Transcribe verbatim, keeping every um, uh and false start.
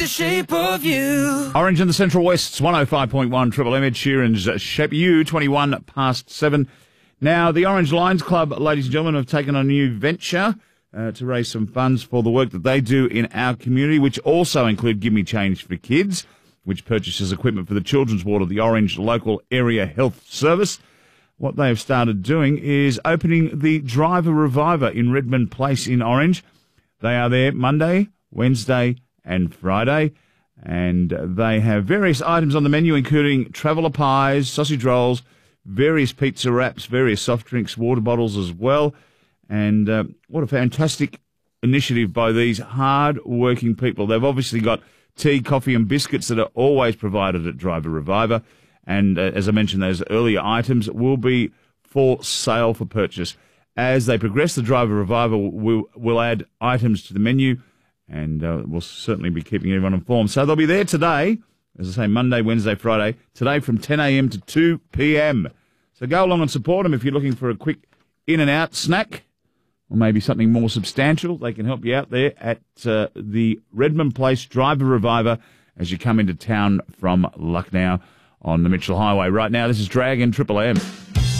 The shape of you. Orange in the Central West's one oh five point one Triple M. Ed Sheeran's uh, Shape of You, twenty-one past seven. Now, the Orange Lions Club, ladies and gentlemen, have taken on a new venture uh, to raise some funds for the work that they do in our community, which also include Give Me Change for Kids, which purchases equipment for the children's ward of the Orange Local Area Health Service. What they have started doing is opening the Driver Reviver in Redmond Place in Orange. They are there Monday, Wednesday and Friday, and they have various items on the menu, including traveller pies, sausage rolls, various pizza wraps, various soft drinks, water bottles as well. And uh, what a fantastic initiative by these hard-working people. They've obviously got tea, coffee and biscuits that are always provided at Driver Reviver. And uh, as I mentioned, those earlier items will be for sale for purchase. As they progress, the Driver Reviver will, will add items to the menu, and uh, we'll certainly be keeping everyone informed. So they'll be there today, as I say, Monday, Wednesday, Friday, today from ten a.m. to two p.m. So go along and support them if you're looking for a quick in-and-out snack, or maybe something more substantial. They can help you out there at uh, the Redmond Place Driver Reviver as you come into town from Lucknow on the Mitchell Highway. Right now, this is Dragon Triple M.